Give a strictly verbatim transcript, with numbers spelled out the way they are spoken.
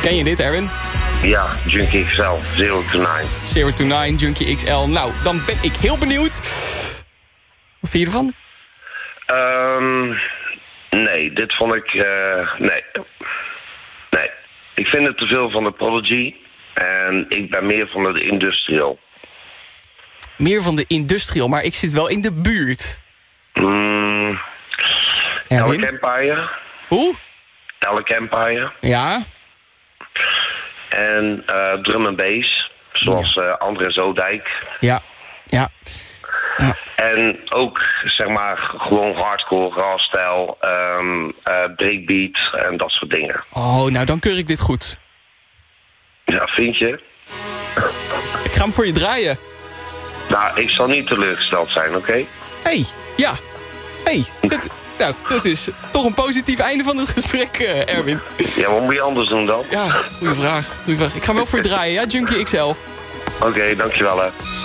Ken je dit, Erwin? Ja, Junkie X L, zero to nine. zero to nine, Junkie X L. Nou, dan ben ik heel benieuwd. Wat vind je ervan? Um, nee, dit vond ik... Uh, nee. Nee. Ik vind het te veel van de Prodigy. En ik ben meer van de Industrial. Meer van de Industrial, maar ik zit wel in de buurt. Mm, Elk Empire. Hoe? Elk Empire. Ja. En uh, drum en bass. Zoals uh, André Zodijk. Ja. Ja. Ja. En ook, zeg maar, gewoon hardcore, raw-stijl, um, uh, breakbeat en dat soort dingen. Oh, nou dan keur ik dit goed. Ja, vind je? Ik ga hem voor je draaien. Nou, ik zal niet teleurgesteld zijn, oké? Okay? Hé, hey, ja. Hé, hey, dat, nou, dat is toch een positief einde van het gesprek, uh, Erwin. Ja, wat moet je anders doen dan? Ja, goeie vraag, goeie vraag. Ik ga hem wel voor je draaien, ja, Junkie X L. Oké, okay, dankjewel hè.